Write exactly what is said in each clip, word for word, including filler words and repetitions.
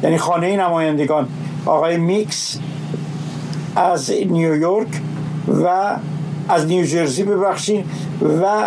یعنی خانه نمایندگان آقای میکس از نیویورک و از نیوجرسی ببخشید و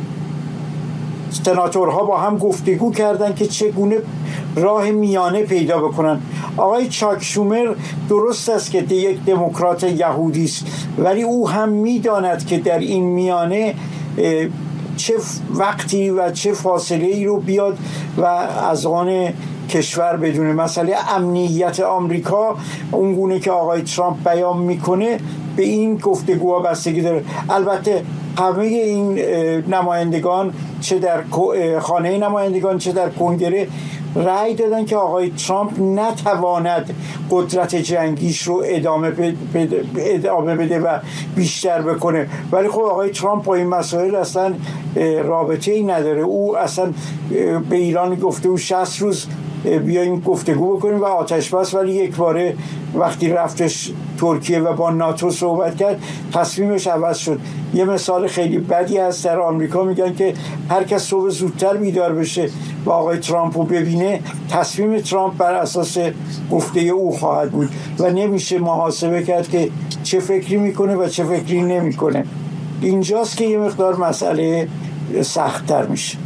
سناتورها با هم گفتگو کردن که چگونه راه میانه پیدا بکنن. آقای چاک شومر درست است که یک دموکرات یهودی است، ولی او هم میداند که در این میانه چه وقتی و چه فاصله ای رو بیاد و از آن کشور بدونه. مسئله امنیت آمریکا اونگونه که آقای ترامپ بیان میکنه به این گفتگوها بستگی داره. البته همه این نمایندگان چه در خانه نمایندگان چه در کنگره رأی دادن که آقای ترامپ نتواند قدرت جنگیش رو ادامه بده, ادامه بده و بیشتر بکنه، ولی خب آقای ترامپ با این مسائل اصلا رابطه ای نداره. او اصلا به ایران گفته او شصت روز بیاییم گفتگو بکنیم و آتش بس، ولی یک باره وقتی رفتش ترکیه و با ناتو صحبت کرد تصمیمش عوض شد. یه مثال خیلی بدی هست در آمریکا، میگن که هر کس صبح زودتر بیدار بشه و آقای ترامپ رو ببینه تصمیم ترامپ بر اساس گفته او خواهد بود و نمیشه محاسبه کرد که چه فکری میکنه و چه فکری نمیکنه. اینجاست که یه مقدار مسئله سخت‌تر میشه.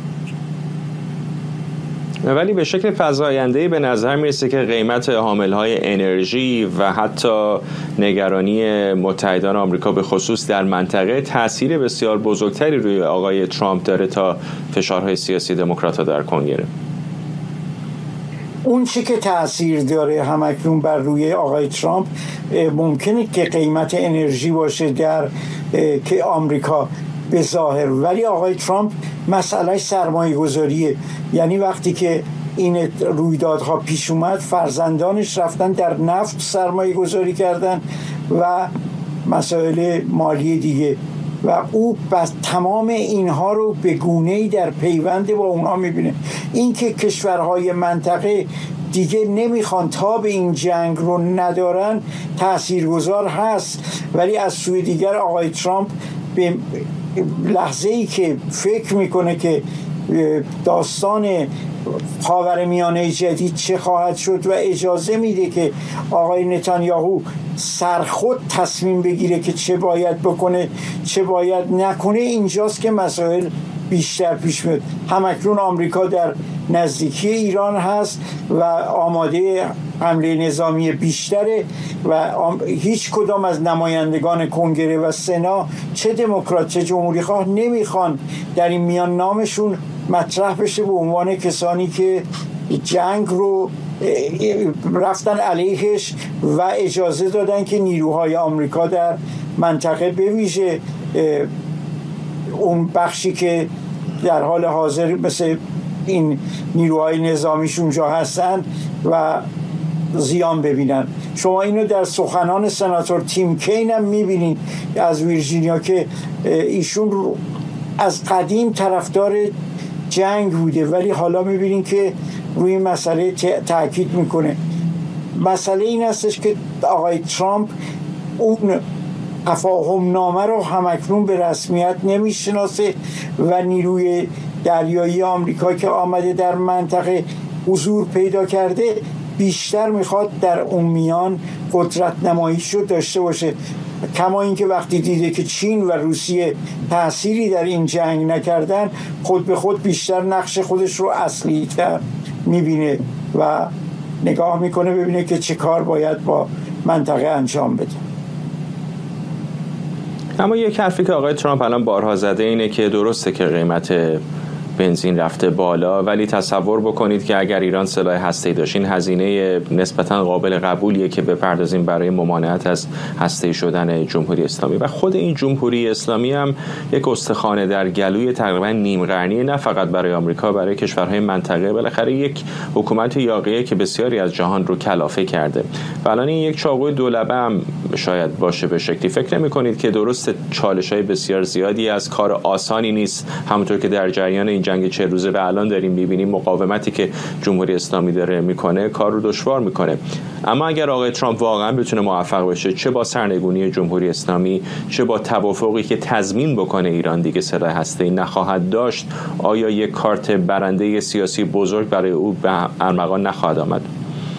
ولی به شکل فزاینده‌ای به نظر میرسه که قیمت حاملهای انرژی و حتی نگرانی متحدان آمریکا به خصوص در منطقه تأثیر بسیار بزرگتری روی آقای ترامپ داره تا فشارهای سیاسی دموکرات‌ها در کنگره. اون چی که تأثیر داره همکنون بر روی آقای ترامپ ممکنه که قیمت انرژی باشه در که آمریکا به ظاهر، ولی آقای ترامپ مسئله سرمایه گذاریه. یعنی وقتی که این رویدادها پیش اومد فرزندانش رفتن در نفت سرمایه گذاری کردن و مسائل مالی دیگه و او بس تمام اینها رو به گونه‌ای در پیوند با اونها میبینه. این که کشورهای منطقه دیگه نمیخوان تا به این جنگ رو ندارن تاثیرگذار هست، ولی از سوی دیگر آقای ترامپ به لحظه ای که فکر میکنه که داستان خاورمیانه جدید چه خواهد شد و اجازه میده که آقای نتانیاهو سرخود تصمیم بگیره که چه باید بکنه چه باید نکنه، اینجاست که مسائل بیشتر پیش میاد. همکنون آمریکا در نزدیکی ایران هست و آماده حمله نظامی بیشتره و هیچ کدام از نمایندگان کنگره و سنا چه دموکرات چه جمهوری خواه نمیخوان در این میان نامشون مطرح بشه به عنوان کسانی که جنگ رو رفتن علیهش و اجازه دادن که نیروهای آمریکا در منطقه به ویژه اون بخشی که در حال حاضر مثل این نیروهای نظامیشون جا هستن و زیان ببینن. شما اینو در سخنان سناتور تیم کین هم میبینید از ویرجینیا که ایشون رو از قدیم طرفدار جنگ بوده ولی حالا میبینید که روی مسئله تأکید میکنه. مسئله این هستش که آقای ترامپ اون تفاهم نامه رو همکنون به رسمیت نمیشناسه و نیروی دریایی آمریکا که آمده در منطقه حضور پیدا کرده بیشتر میخواد در اون میان قدرت نماییش رو داشته باشه، کما اینکه وقتی دیده که چین و روسیه تأثیری در این جنگ نکردن خود به خود بیشتر نقش خودش رو اصلی تر میبینه و نگاه میکنه ببینه که چه کار باید با منطقه انجام بده. اما یک حرفی که آقای ترامپ الان بارها زده اینه که درسته که قیمت بنزین رفته بالا، ولی تصور بکنید که اگر ایران سلاح هسته‌ای داشت این هزینه نسبتاً قابل قبولیه که بپردازیم برای ممانعت از هسته‌ای شدن جمهوری اسلامی. و خود این جمهوری اسلامی هم یک استخوان در گلوی تقریباً نیم قرنی نه فقط برای آمریکا، برای کشورهای منطقه. بالاخره یک حکومت یاغیه که بسیاری از جهان رو کلافه کرده و الان این یک چاقوی دولبه هم شاید باشه به شکلی. فکر نمی‌کنید که درست چالش‌های بسیار زیادی از کار آسانی نیست، همونطور که در جریان این جنگ چه روزه و الان داریم می‌بینیم مقاومتی که جمهوری اسلامی داره میکنه کار رو دشوار میکنه. اما اگر آقای ترامپ واقعا بتونه موفق بشه، چه با سرنگونی جمهوری اسلامی چه با توافقی که تضمین بکنه ایران دیگه سلاح هسته‌ای نخواهد داشت، آیا یک کارت برنده سیاسی بزرگ برای او به ارمغان نخواهد آمد؟